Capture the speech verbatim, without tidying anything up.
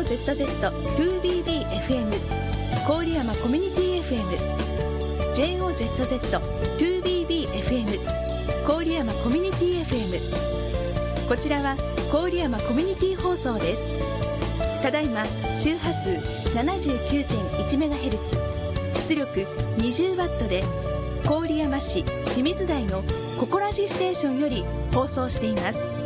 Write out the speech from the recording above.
オーゼットゼットツービービーエフエム 郡山コミュニティ エフエム ジェイオーゼットゼットツービービーエフエム 郡山コミュニティ エフエム。 こちらは郡山コミュニティ放送です。ただいま周波数 ななじゅうきゅうてんいちメガヘルツ、 出力 にじゅうワット で郡山市清水台のココラジステーションより放送しています。